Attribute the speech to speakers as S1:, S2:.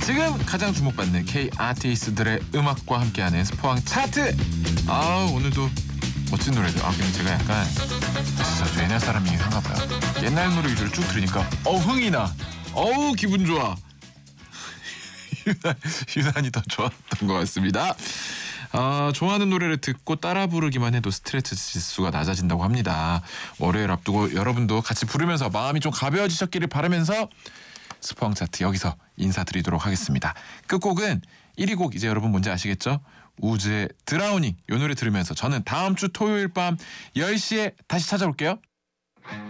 S1: 지금 가장 주목받는 K 아티스트들의 음악과 함께하는 스포왕 차트. 오늘도 멋진 노래들. 근데 제가 약간 진짜 저 옛날 사람이긴 한가 봐요. 옛날 노래 위주로 쭉 들으니까 흥이 나. 기분 좋아. 유난히 더 좋았던 것 같습니다. 좋아하는 노래를 듣고 따라 부르기만 해도 스트레스 지수가 낮아진다고 합니다. 월요일 앞두고 여러분도 같이 부르면서 마음이 좀 가벼워지셨기를 바라면서 스포왕 차트 여기서 인사드리도록 하겠습니다. 끝곡은 1위 곡 이제 여러분 뭔지 아시겠죠? 우즈의 드라우닝. 이 노래 들으면서 저는 다음 주 토요일 밤 10시에 다시 찾아올게요.